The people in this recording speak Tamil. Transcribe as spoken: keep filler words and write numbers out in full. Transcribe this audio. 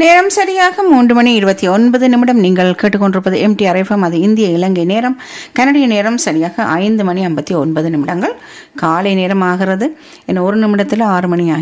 நேரம் சரியாக மூன்று மணி இருபத்தி ஒன்பது நிமிடம். நீங்கள் கேட்டுக்கொண்டிருப்பது எம்டிஆர் எஃப்எம். அது இந்திய இலங்கை நேரம். கனடிய நேரம் சரியாக ஐந்து மணி ஐம்பத்தி ஒன்பது நிமிடங்கள். காலை நேரம் ஆகிறது. இன்னும் ஒரு நிமிடத்தில் ஆறு மணி ஆகும்.